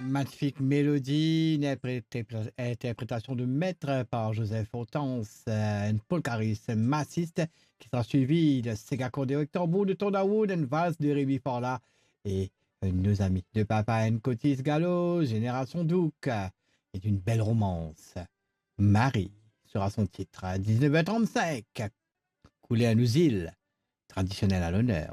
Magnifique mélodie, une interprétation de maître par Joseph Hortense, une polkariste massiste qui sera suivie de Segako de Hector de Tondawood, une valse de Rémi Forla et nos amis de Papa Cotis Gallo, Génération Douk, et d'une belle romance. Marie sera son titre à 19h35, coulé à Nouzil, traditionnel à l'honneur.